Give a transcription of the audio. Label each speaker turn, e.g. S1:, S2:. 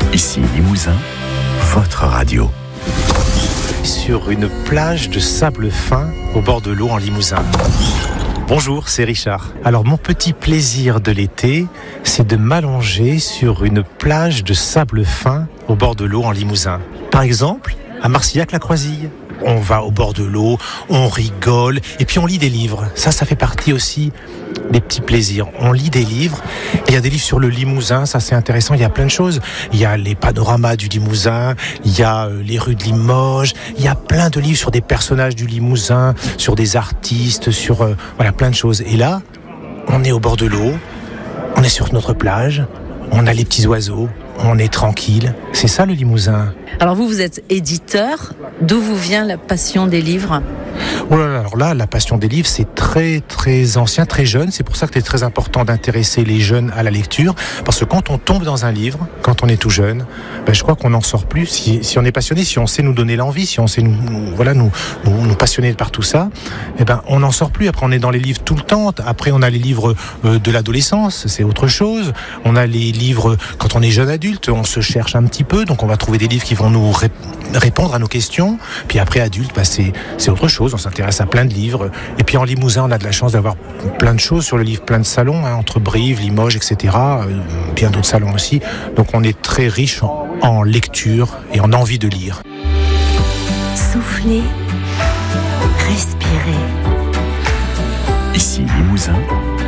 S1: Ici Limousin, votre radio.
S2: Sur une plage de sable fin au bord de l'eau en Limousin. Bonjour, c'est Richard. Alors mon petit plaisir de l'été, c'est de m'allonger sur une plage de sable fin au bord de l'eau en Limousin. Par exemple, à Marcillac-la-Croisille. On va au bord de l'eau, on rigole et puis on lit des livres. Ça fait partie aussi des petits plaisirs. On lit des livres. Il y a des livres sur le Limousin, ça c'est intéressant. Il y a plein de choses. Il y a les panoramas du Limousin, il y a les rues de Limoges. Il y a plein de livres sur des personnages du Limousin, sur des artistes, sur plein de choses. Et là, on est au bord de l'eau, on est sur notre plage, on a les petits oiseaux, on est tranquille. C'est ça le Limousin.
S3: Alors vous êtes éditeur. D'où vous vient la passion des livres ?
S2: Alors là, la passion des livres, c'est très très ancien, très jeune. C'est pour ça que c'est très important d'intéresser les jeunes à la lecture. Parce que quand on tombe dans un livre, quand on est tout jeune, je crois qu'on n'en sort plus. Si on est passionné, si on sait nous donner l'envie, si on sait nous passionner par tout ça, on n'en sort plus. Après, on est dans les livres tout le temps. Après, on a les livres de l'adolescence, c'est autre chose. On a les livres quand on est jeune adulte, on se cherche un petit peu. Donc on va trouver des livres qui vont nous répondre à nos questions. Puis après, adulte, c'est autre chose. On s'intéresse à plein de livres. Et puis en Limousin, on a de la chance d'avoir plein de choses sur le livre, plein de salons, entre Brive, Limoges, etc. Bien d'autres salons aussi. Donc on est très riche en lecture et en envie de lire.
S4: Soufflez, respirez.
S1: Ici Limousin,